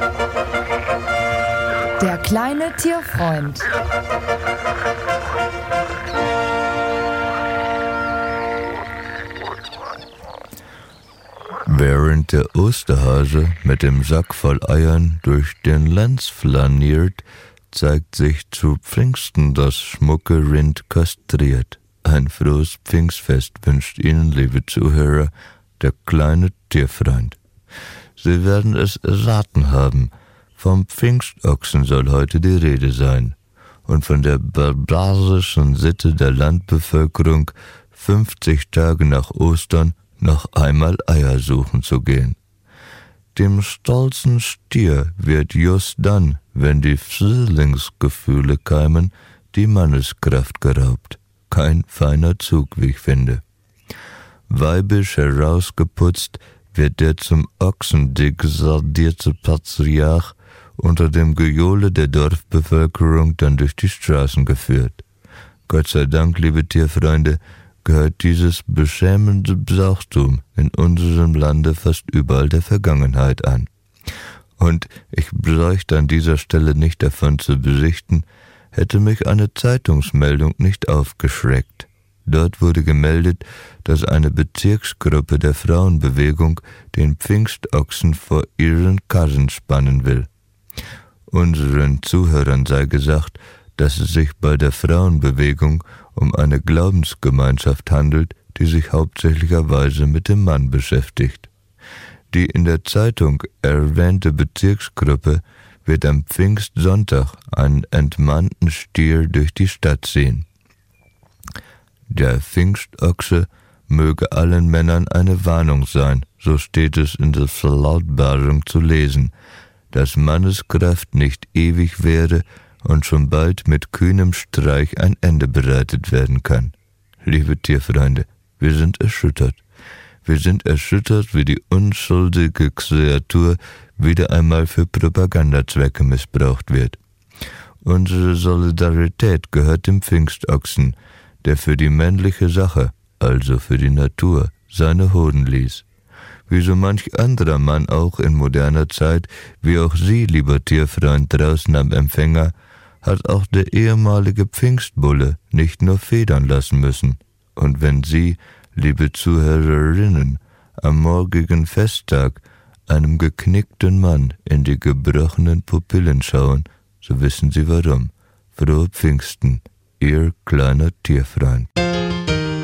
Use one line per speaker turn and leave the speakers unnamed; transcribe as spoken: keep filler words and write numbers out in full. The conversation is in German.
Der kleine Tierfreund.
Während der Osterhase mit dem Sack voll Eiern durch den Lenz flaniert, zeigt sich zu Pfingsten das schmucke Rind kastriert. Ein frohes Pfingstfest wünscht Ihnen, liebe Zuhörer, der kleine Tierfreund. Sie werden es erraten haben, vom Pfingstochsen soll heute die Rede sein und von der barbarischen Sitte der Landbevölkerung, fünfzig Tage nach Ostern noch einmal Eier suchen zu gehen. Dem stolzen Stier wird just dann, wenn die Frühlingsgefühle keimen, die Manneskraft geraubt. Kein feiner Zug, wie ich finde. Weibisch herausgeputzt wird der zum Ochsen degradierte Patriarch unter dem Gejohle der Dorfbevölkerung dann durch die Straßen geführt. Gott sei Dank, liebe Tierfreunde, gehört dieses beschämende Brauchtum in unserem Lande fast überall der Vergangenheit an. Und ich bräuchte an dieser Stelle nicht davon zu berichten, hätte mich eine Zeitungsmeldung nicht aufgeschreckt. Dort wurde gemeldet, dass eine Bezirksgruppe der Frauenbewegung den Pfingstochsen vor ihren Karren spannen will. Unseren Zuhörern sei gesagt, dass es sich bei der Frauenbewegung um eine Glaubensgemeinschaft handelt, die sich hauptsächlicherweise mit dem Mann beschäftigt. Die in der Zeitung erwähnte Bezirksgruppe wird am Pfingstsonntag einen entmannten Stier durch die Stadt ziehen. Der Pfingstochse möge allen Männern eine Warnung sein, so steht es in der Verlautbarung zu lesen, dass Manneskraft nicht ewig wäre und schon bald mit kühnem Streich ein Ende bereitet werden kann. Liebe Tierfreunde, wir sind erschüttert. Wir sind erschüttert, wie die unschuldige Kreatur wieder einmal für Propagandazwecke missbraucht wird. Unsere Solidarität gehört dem Pfingstochsen, der für die männliche Sache, also für die Natur, seine Hoden ließ. Wie so manch anderer Mann auch in moderner Zeit, wie auch Sie, lieber Tierfreund draußen am Empfänger, hat auch der ehemalige Pfingstbulle nicht nur federn lassen müssen. Und wenn Sie, liebe Zuhörerinnen, am morgigen Festtag einem geknickten Mann in die gebrochenen Pupillen schauen, so wissen Sie warum. Frohe Pfingsten, Ihr kleiner Tierfreund.